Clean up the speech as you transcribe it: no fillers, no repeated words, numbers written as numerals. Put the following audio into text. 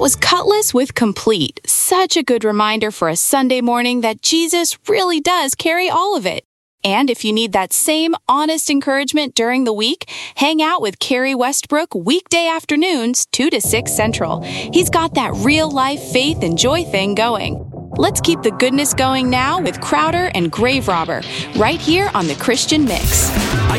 was Cutlass with Complete. Such a good reminder for a Sunday morning that Jesus really does carry all of it. And if you need that same honest encouragement during the week, hang out with Carrie Westbrook weekday afternoons, 2 to 6 Central. He's got that real-life faith and joy thing going. Let's keep the goodness going now with Crowder and Grave Robber, right here on The Christian Mix. I